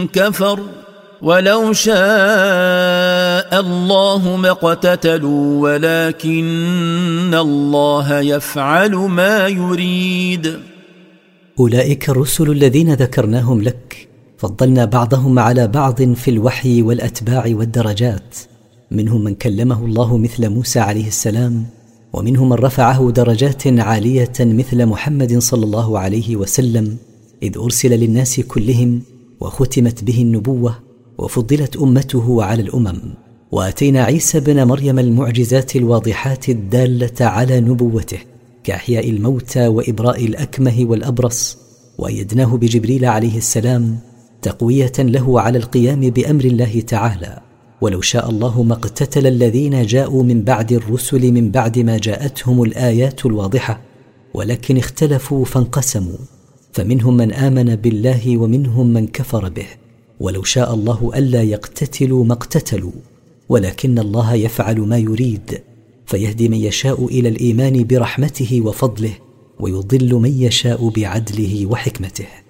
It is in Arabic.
كفر ولو شاء الله ما اقتتلوا ولكن الله يفعل ما يريد. أولئك الرسل الذين ذكرناهم لك فضلنا بعضهم على بعض في الوحي والأتباع والدرجات، منهم من كلمه الله مثل موسى عليه السلام، ومنهم من رفعه درجات عالية مثل محمد صلى الله عليه وسلم إذ أرسل للناس كلهم وختمت به النبوة وفضلت أمته على الأمم. وآتينا عيسى بن مريم المعجزات الواضحات الدالة على نبوته كإحياء الموتى وإبراء الأكمه والأبرص، وأيدناه بجبريل عليه السلام تقوية له على القيام بأمر الله تعالى. ولو شاء الله ما اقتتل الذين جاءوا من بعد الرسل من بعد ما جاءتهم الآيات الواضحة، ولكن اختلفوا فانقسموا، فمنهم من آمن بالله ومنهم من كفر به. ولو شاء الله ألا يقتتلوا ما اقتتلوا، ولكن الله يفعل ما يريد، فيهدي من يشاء إلى الإيمان برحمته وفضله، ويضل من يشاء بعدله وحكمته.